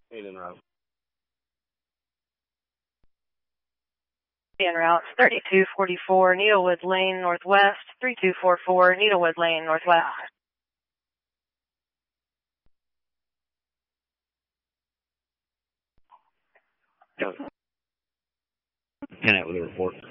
8 en route. En route 3244 Needlewood Lane Northwest, 3244 Needlewood Lane Northwest. Connect with the report.